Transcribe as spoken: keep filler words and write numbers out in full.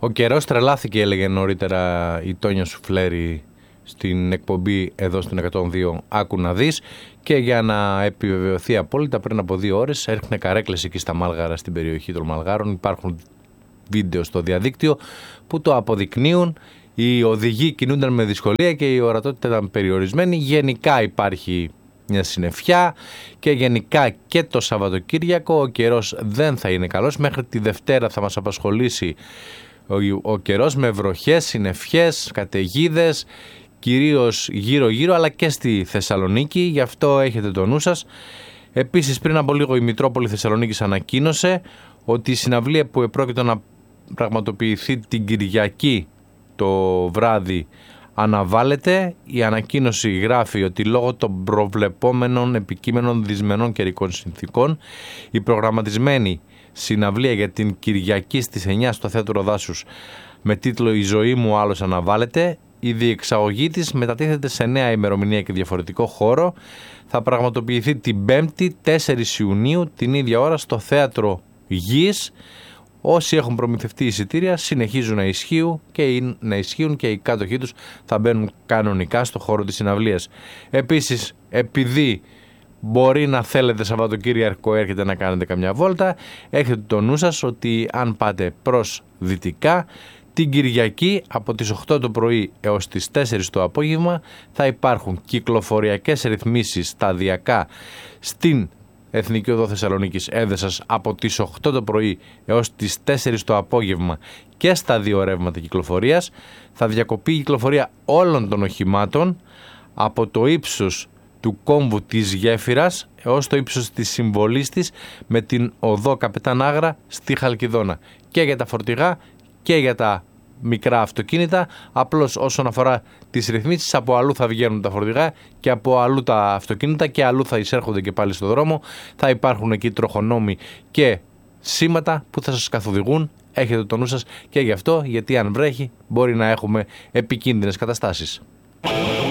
Ο καιρός τρελάθηκε, έλεγε νωρίτερα η Τόνια Σουφλέρη στην εκπομπή εδώ στην εκατόν δύο Άκου να δεις, και για να επιβεβαιωθεί απόλυτα πριν από δύο ώρες έρχεται καρέκλες εκεί στα Μάλγαρα, στην περιοχή των Μαλγάρων. Υπάρχουν βίντεο στο διαδίκτυο που το αποδεικνύουν. Οι οδηγοί κινούνταν με δυσκολία και η ορατότητα ήταν περιορισμένη. Γενικά υπάρχει μια συννεφιά και γενικά και το Σαββατοκύριακο ο καιρός δεν θα είναι καλός. Μέχρι τη Δευτέρα θα μας απασχολήσει ο, ο καιρός με βροχές, συννεφιές, καταιγίδες, κυρίως γύρω-γύρω αλλά και στη Θεσσαλονίκη, γι' αυτό έχετε το νου σας. Επίσης πριν από λίγο η Μητρόπολη Θεσσαλονίκης ανακοίνωσε ότι η συναυλία που επρόκειτο να πραγματοποιηθεί την Κυριακή το βράδυ αναβάλλεται. Η ανακοίνωση γράφει ότι λόγω των προβλεπόμενων επικείμενων δυσμενών καιρικών συνθήκων η προγραμματισμένη συναυλία για την Κυριακή στις εννιά στο Θέατρο Δάσους με τίτλο «Η ζωή μου άλλος» αναβάλλεται. Η διεξαγωγή της μετατίθεται σε νέα ημερομηνία και διαφορετικό χώρο. Θα πραγματοποιηθεί την Πέμπτη τέσσερις Ιουνίου την ίδια ώρα στο Θέατρο Γης. Όσοι έχουν προμηθευτεί εισιτήρια συνεχίζουν να ισχύουν και, να ισχύουν και οι κάτοχοί τους θα μπαίνουν κανονικά στο χώρο της συναυλίας. Επίσης, επειδή μπορεί να θέλετε Σαββατοκύριακο έρχεται να κάνετε καμιά βόλτα, έχετε το νου σας ότι αν πάτε προς δυτικά, την Κυριακή από τις οκτώ το πρωί έως τις τέσσερις το απόγευμα θα υπάρχουν κυκλοφοριακές ρυθμίσεις σταδιακά στην Εθνική Οδό Θεσσαλονίκης Έδεσας από τις οκτώ το πρωί έως τις τέσσερις το απόγευμα και στα δύο ρεύματα κυκλοφορίας. Θα διακοπεί η κυκλοφορία όλων των οχημάτων από το ύψος του κόμβου της Γέφυρας έως το ύψος της συμβολής της με την οδό Καπετάν Άγρα στη Χαλκιδόνα, και για τα φορτηγά και για τα μικρά αυτοκίνητα. Απλώς όσον αφορά τις ρυθμίσεις, από αλλού θα βγαίνουν τα φορτηγά και από αλλού τα αυτοκίνητα και αλλού θα εισέρχονται και πάλι στο δρόμο. Θα υπάρχουν εκεί τροχονόμοι και σήματα που θα σας καθοδηγούν. Έχετε το νου σας και γι' αυτό, γιατί αν βρέχει μπορεί να έχουμε επικίνδυνες καταστάσεις.